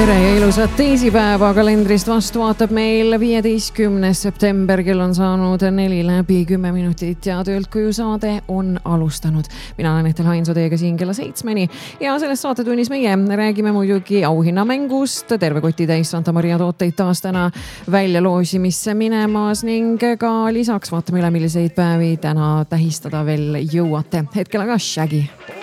Tere ja ilusat teisipäeva kalendrist vastu vaatab meil 15. september, kell on saanud 4:10 ja töölt koju saade on alustanud. Mina olen Ethel Hainsoo teiega siin kella 7 ja selles saatetunnis meie räägime muidugi auhinnamängust, terve koti täis Santa Maria tooteid taas täna välja loosimisse minemas ning ka lisaks vaatame üle, milliseid päevi täna tähistada veel jõuate. Hetkel aga Shaggy.